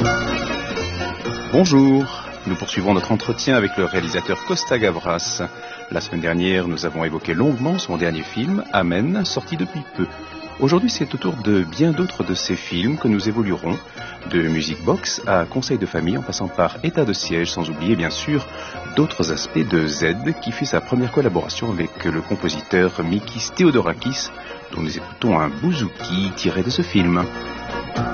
Bonjour, nous poursuivons notre entretien avec le réalisateur Costa Gavras. La semaine dernière, nous avons évoqué longuement son dernier film, Amen, sorti depuis peu. Aujourd'hui, c'est au tour de bien d'autres de ces films que nous évoluerons, de Music Box à Conseil de famille en passant par État de siège, sans oublier bien sûr d'autres aspects de Z qui fait sa première collaboration avec le compositeur Mikis Theodorakis, dont nous écoutons un bouzouki tiré de ce film.